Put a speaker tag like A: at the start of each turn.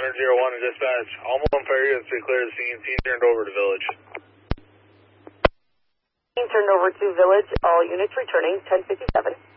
A: 1 to dispatch. All Malone Fire units to clear the scene. Scene turned over to Village.
B: Scene turned over to Village. All units returning 1057.